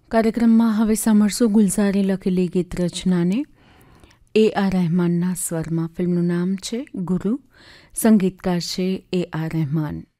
કાર્યક્રમમાં હવે સાંભળશું ગુલઝારે લખેલી ગીત રચનાને A.R. રહેમાનના સ્વરમાં. ફિલ્મનું નામ છે ગુરુ, સંગીતકાર છે A.R. રહેમાન.